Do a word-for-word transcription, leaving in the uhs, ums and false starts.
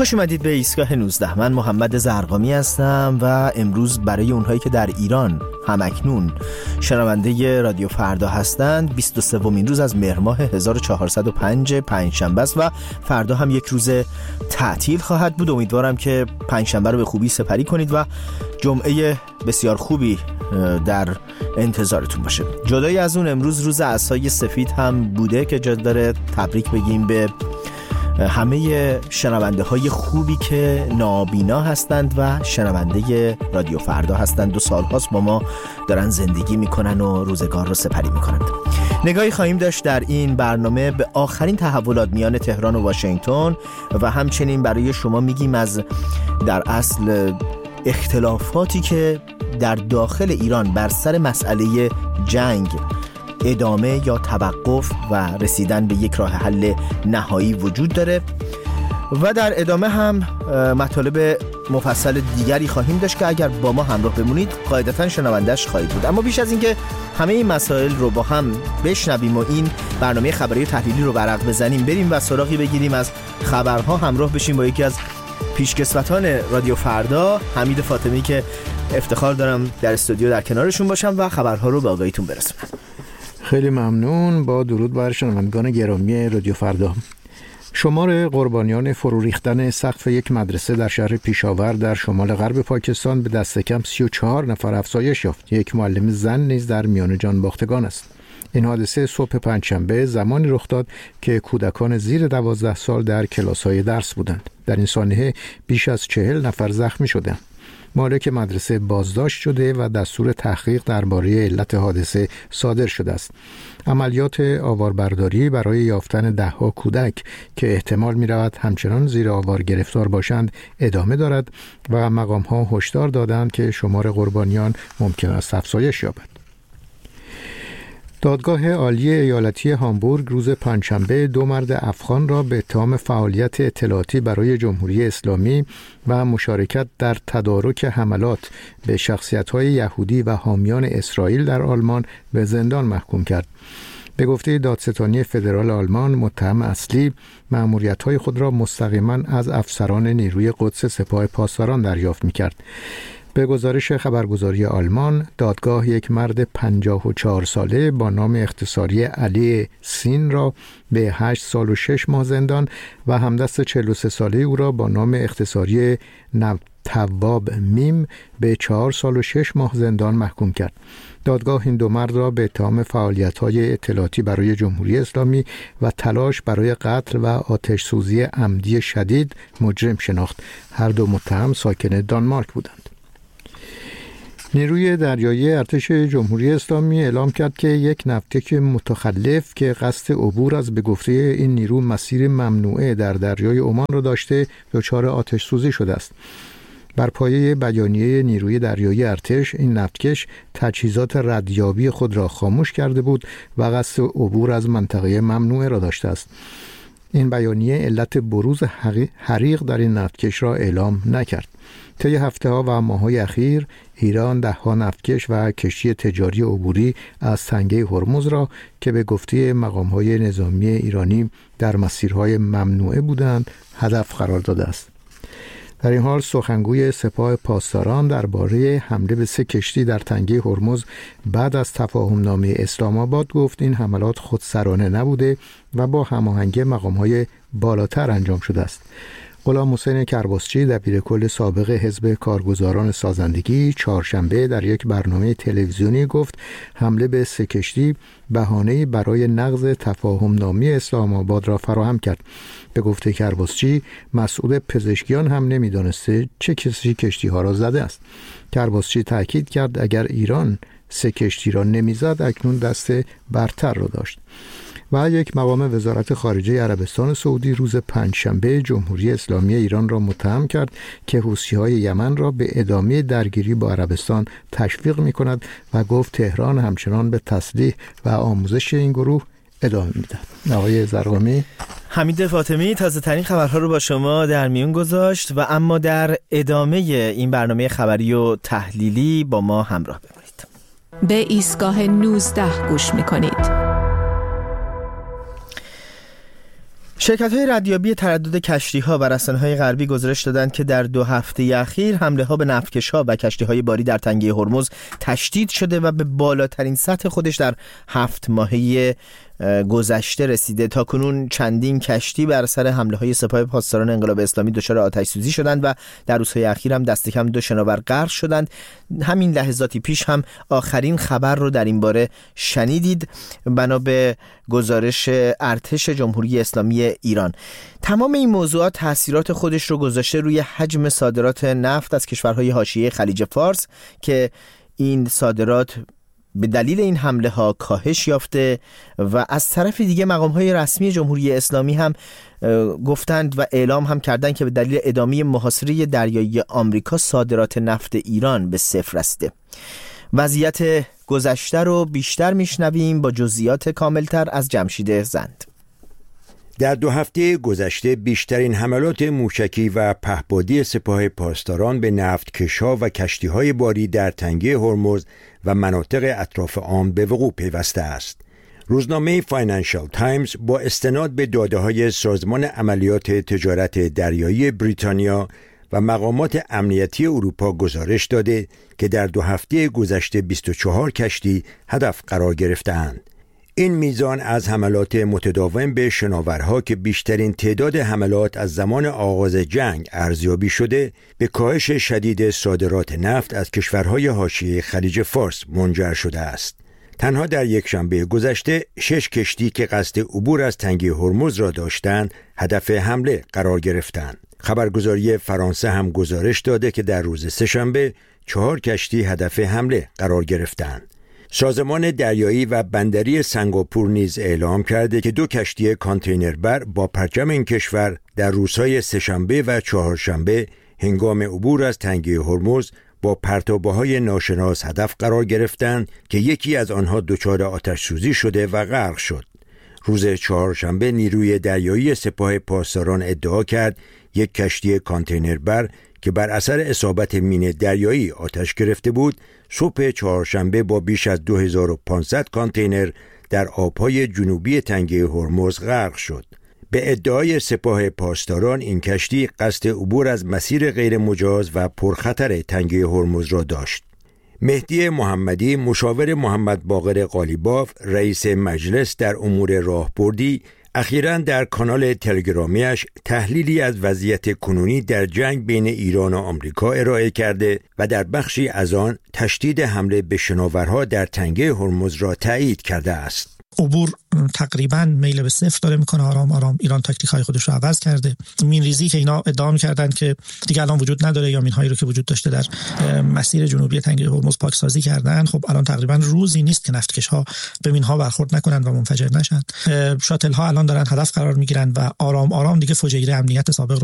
خوش اومدید به ایستگاه نوزده. من محمد زرقامی هستم و امروز برای اونهایی که در ایران همکنون شنونده رادیو فردا هستند بیست و سومین روز از مهر ماه هزار و چهارصد و پنج پنجشنبه است و فردا هم یک روز تعطیل خواهد بود. امیدوارم که پنجشنبه رو به خوبی سپری کنید و جمعه بسیار خوبی در انتظارتون باشه. جدای از اون امروز روز عصای سفید هم بوده که جا داره تبریک بگیم به همه شنونده های خوبی که نابینا هستند و شنونده رادیو فردا هستند و سالهاست با ما دارن زندگی میکنن و روزگار رو سپری میکنند. نگاهی خواهیم داشت در این برنامه به آخرین تحولات میان تهران و واشنگتن و همچنین برای شما میگیم از در اصل اختلافاتی که در داخل ایران بر سر مسئله جنگ ادامه یا توقف و رسیدن به یک راه حل نهایی وجود داره و در ادامه هم مطالب مفصل دیگری خواهیم داشت که اگر با ما همراه بمونید قاعدتاً شنونده‌اش خواهید بود. اما بیش از این که همه این مسائل رو با هم بشنویم و این برنامه خبری و تحلیلی رو ورق بزنیم، بریم و سراغی بگیریم از خبرها، همراه بشیم با یکی از پیشکسوتان رادیو فردا، حمید فاطمی، که افتخار دارم در استودیو در کنارشون باشم و خبرها رو به آگاهیتون برسونم. خیلی ممنون. با درود بر شنوندگان گرامی رادیو فردا. شمار قربانیان فرو ریختن سقف یک مدرسه در شهر پیشاور در شمال غرب پاکستان به دست کم سی و چهار نفر افزایش یافت. یک معلم زن نیز در میان جان باختگان است. این حادثه صبح پنجشنبه زمانی رخ داد که کودکان زیر دوازده سال در کلاس‌های درس بودند. در این سانحه بیش از چهل نفر زخمی شدند. مالک مدرسه بازداشت شده و دستور تحقیق درباره علت حادثه صادر شده است. عملیات آواربرداری برای یافتن ده‌ها کودک که احتمال می‌رود همچنان زیر آوار گرفتار باشند ادامه دارد و مقام‌ها هشدار دادند که شمار قربانیان ممکن است افزایش یابد. دادگاه عالی ایالتی هامبورگ روز پنجشنبه دو مرد افغان را به اتهام فعالیت اطلاعاتی برای جمهوری اسلامی و مشارکت در تدارک حملات به شخصیت‌های یهودی و حامیان اسرائیل در آلمان به زندان محکوم کرد. به گفته دادستانی فدرال آلمان، متهم اصلی مأموریت‌های خود را مستقیما از افسران نیروی قدس سپاه پاسداران دریافت می‌کرد. به گزارش خبرگزاری آلمان، دادگاه یک مرد پنجاه و چهار ساله با نام اختصاری علی سین را به هشت سال و شش ماه زندان و همدست چهل و سه ساله او را با نام اختصاری تواب میم به چهار سال و شش ماه زندان محکوم کرد. دادگاه این دو مرد را به اتهام فعالیت‌های اطلاعاتی برای جمهوری اسلامی و تلاش برای قتل و آتش سوزی عمدی شدید مجرم شناخت. هر دو متهم ساکن دانمارک بودند. نیروی دریایی ارتش جمهوری اسلامی اعلام کرد که یک نفتکش متخلف که قصد عبور از به گفته این نیرو مسیر ممنوعه در دریای عمان را داشته دچار آتش سوزی شده است. بر پایه بیانیه نیروی دریایی ارتش، این نفتکش تجهیزات ردیابی خود را خاموش کرده بود و قصد عبور از منطقه ممنوعه را داشته است. این بیانیه علت بروز حریق در این نفتکش را اعلام نکرد. طی هفته‌ها و ماه‌های اخیر ایران ده‌ها نفتکش و کشتی تجاری عبوری از تنگه هرمز را که به گفته مقام‌های نظامی ایرانی در مسیرهای ممنوعه بودند هدف قرار داده است. در این حال سخنگوی سپاه پاسداران درباره حمله به سه کشتی در تنگه هرمز بعد از تفاهم نامه اسلام آباد گفت این حملات خودسرانه نبوده و با هماهنگی مقام‌های بالاتر انجام شده است. غلام حسین کرباسچی دبیرکل سابق حزب کارگزاران سازندگی چهارشنبه در یک برنامه تلویزیونی گفت حمله به سه کشتی بهانه‌ای برای نقض تفاهم نامه اسلام آباد را فراهم کرد. به گفته کرباسچی مسئول پزشکیان هم نمی‌دانسته چه کسی کشتی ها را زده است. کرباسچی تاکید کرد اگر ایران سه کشتی را نمی‌زد اکنون دست برتر را داشت. و یک مقام وزارت خارجه عربستان سعودی روز پنجشنبه جمهوری اسلامی ایران را متهم کرد که حوثی‌های یمن را به ادامه درگیری با عربستان تشویق می‌کند و گفت تهران همچنان به تسلیح و آموزش این گروه ادامه می‌دهد. آقای زرقامی. حمید فاطمی تازه ترین خبرها رو با شما در میون گذاشت و اما در ادامه این برنامه خبری و تحلیلی با ما همراه بمونید. به ایستگاه نوزده گوش می‌کنید. شرکت‌های ردیابی تردد کشتی‌ها و رسانه‌های غربی گزارش دادند که در دو هفته اخیر حمله‌ها به نفتکش‌ها و کشتی‌های باری در تنگه هرمز تشدید شده و به بالاترین سطح خودش در هفت ماهه گذشته رسیده. تا کنون چندین کشتی بر اثر حمله‌های سپاه پاسداران انقلاب اسلامی دچار آتش‌سوزی شدند و در روزهای اخیر هم دست کم دو شناور غرق شدند. همین لحظاتی پیش هم آخرین خبر رو در این باره شنیدید بنا به گزارش ارتش جمهوری اسلامی ایران. تمام این موضوعات تاثیرات خودش رو گذاشته روی حجم صادرات نفت از کشورهای حاشیه خلیج فارس که این صادرات به دلیل این حمله ها کاهش یافته و از طرف دیگه مقام های رسمی جمهوری اسلامی هم گفتند و اعلام هم کردند که به دلیل ادامه محاصره دریایی آمریکا صادرات نفت ایران به صفر رسیده. وضعیت گذشته رو بیشتر میشنویم با جزئیات کاملتر از جمشید زند. در دو هفته گذشته بیشترین حملات موشکی و پهپادی سپاه پاسداران به نفتکش‌ها و کشتی‌های باری در تنگه هرمز و مناطق اطراف آن به وقوع پیوسته است. روزنامه فاینانشال تایمز با استناد به داده‌های سازمان عملیات تجارت دریایی بریتانیا و مقامات امنیتی اروپا گزارش داده که در دو هفته گذشته بیست و چهار کشتی هدف قرار گرفته‌اند. این میزان از حملات متداوم به شناورها که بیشترین تعداد حملات از زمان آغاز جنگ ارزیابی شده به کاهش شدید صادرات نفت از کشورهای حاشیه خلیج فارس منجر شده است. تنها در یک شنبه گذشته شش کشتی که قصد عبور از تنگه هرمز را داشتند هدف حمله قرار گرفتند. خبرگزاری فرانسه هم گزارش داده که در روز سه‌شنبه چهار کشتی هدف حمله قرار گرفتند. سازمان دریایی و بندری سنگاپور نیز اعلام کرده که دو کشتی کانتینربر با پرچم این کشور در روزهای سه‌شنبه و چهارشنبه هنگام عبور از تنگه هرمز با پرتابه‌های ناشناس هدف قرار گرفتند که یکی از آنها دچار آتش‌سوزی شده و غرق شد. روز چهارشنبه نیروی دریایی سپاه پاسداران ادعا کرد یک کشتی کانتینربر که بر اثر اصابت مین دریایی آتش گرفته بود صبح چهارشنبه با بیش از دو هزار و پانصد کانتینر در آبهای جنوبی تنگه هرمز غرق شد. به ادعای سپاه پاسداران این کشتی قصد عبور از مسیر غیر مجاز و پرخطر تنگه هرمز را داشت. مهدی محمدی مشاور محمد باقر قالیباف رئیس مجلس در امور راهبردی اخیراً در کانال تلگرامیش تحلیلی از وضعیت کنونی در جنگ بین ایران و آمریکا ارائه کرده و در بخشی از آن تشدید حمله به شناورها در تنگه هرمز را تایید کرده است. عبور تقریبا میل به صفر داره میکنه. آرام آرام ایران تاکتیک های خودش رو عوض کرده. مین ریزی که اینا ادعا میکردن که دیگه الان وجود نداره یا مین هایی رو که وجود داشته در مسیر جنوبی تنگه هرمز پاکسازی کردن. خب الان تقریبا روزی نیست که نفتکش ها به مین ها برخورد نکنن و منفجر نشن. شاتل ها الان دارن هدف قرار میگیرن و آرام آرام دیگه فوجیره امنیت سابق